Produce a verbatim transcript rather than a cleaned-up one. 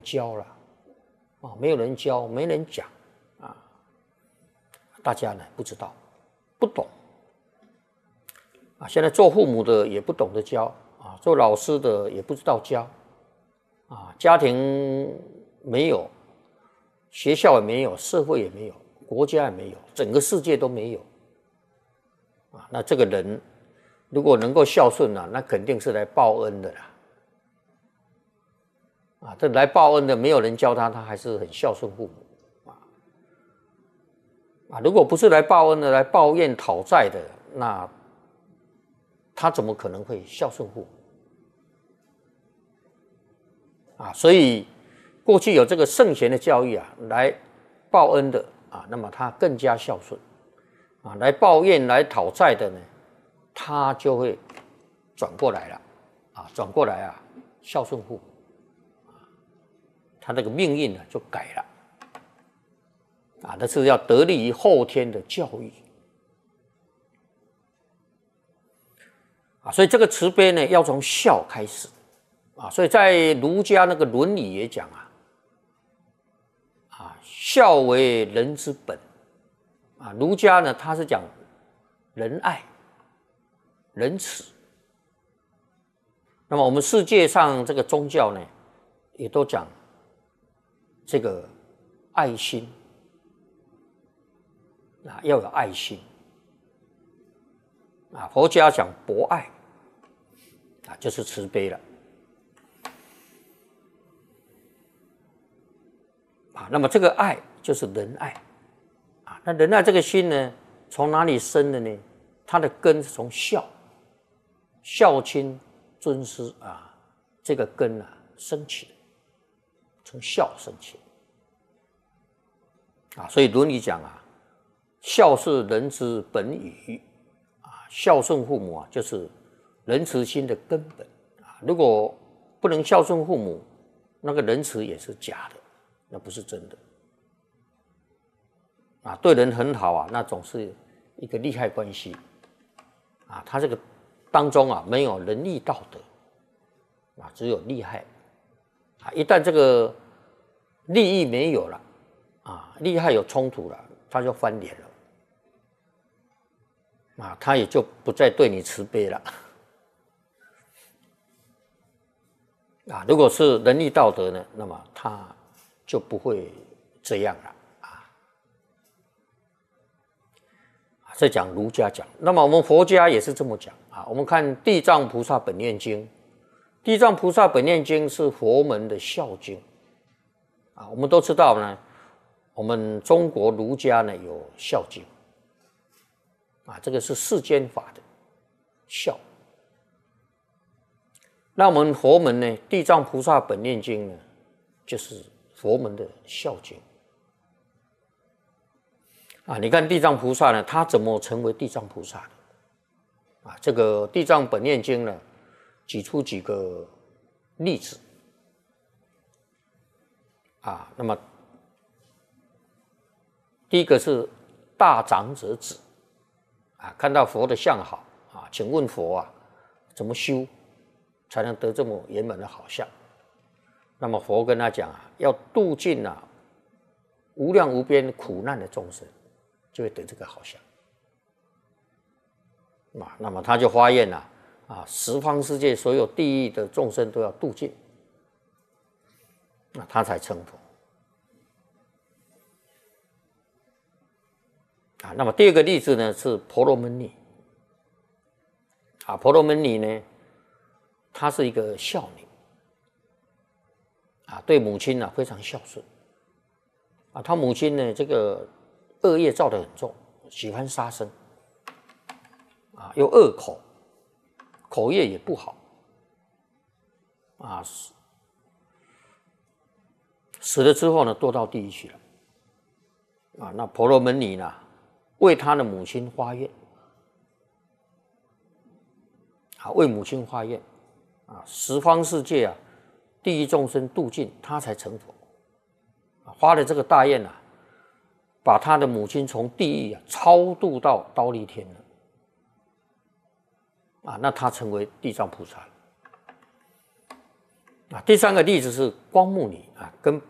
教了啊，没有人教，没人讲啊，大家呢不知道，不懂啊。现在做父母的也不懂得教啊，做老师的也不知道教啊，家庭没有，学校也没有，社会也没有，国家也没有，整个世界都没有啊。那这个人如果能够孝顺啊，那肯定是来报恩的啦。啊，这来报恩的没有人教他，他还是很孝顺父母啊。啊，如果不是来报恩的，来抱怨讨债的，那他怎么可能会孝顺父母？啊，所以过去有这个圣贤的教育啊，来报恩的啊，那么他更加孝顺啊；来抱怨、来讨债的呢，他就会转过来了啊，转过来啊，孝顺父母。他这个命运呢就改了啊，那是要得力于后天的教育啊，所以这个慈悲呢要从孝开始啊，所以在儒家那个《论语》也讲啊，啊孝为人之本啊，儒家呢他是讲仁爱、仁慈，那么我们世界上这个宗教呢也都讲这个爱心啊，要有爱心啊。佛家讲博爱啊，就是慈悲了啊。那么这个爱就是仁爱啊。那仁爱这个心呢，从哪里生的呢？它的根是从孝，孝亲尊师啊，这个根啊升起的，从孝升起啊。所以《论语》讲啊，孝是人之本与啊，孝顺父母啊，就是仁慈心的根本啊。如果不能孝顺父母，那个仁慈也是假的，那不是真的啊。对人很好啊，那总是一个利害关系啊。他这个当中啊，没有仁义道德啊，只有利害啊。一旦这个利益没有了啊，利害有冲突了，他就翻脸了啊，他也就不再对你慈悲了啊。如果是仁义道德呢，那么他就不会这样了啊。这讲儒家讲，那么我们佛家也是这么讲啊。我们看《地藏菩萨本愿经》，《地藏菩萨本愿经》是佛门的孝经啊。我们都知道呢，我们中国儒家呢有孝经啊，这个是世间法的孝。那我们佛门呢，《地藏菩萨本愿经》呢，就是佛门的孝经啊。你看地藏菩萨呢，他怎么成为地藏菩萨的啊？这个《地藏本愿经》呢，举出几个例子啊。那么第一个是大长者子啊，看到佛的相好啊，请问佛啊，怎么修才能得这么圆满的好相？那么佛跟他讲啊，要度尽啊无量无边苦难的众生，就会得这个好相啊。那么他就发愿啊，啊，十方世界所有地狱的众生都要度尽，那他才成佛啊。那么第二个例子呢是婆罗门女啊，婆罗门女呢，她是一个孝女啊，对母亲啊非常孝顺啊。她母亲呢这个恶业造得很重，喜欢杀生啊，又恶口，口业也不好啊，死了之后呢堕到地狱去了啊。那婆罗门女呢为她的母亲发愿啊，为母亲发愿啊，十方世界啊地狱众生度尽，她才成佛啊。发了这个大愿啊，把他的母亲从地狱啊超度到忉利天了啊，那他成为地藏菩萨了啊。第三个例子是光目女啊，跟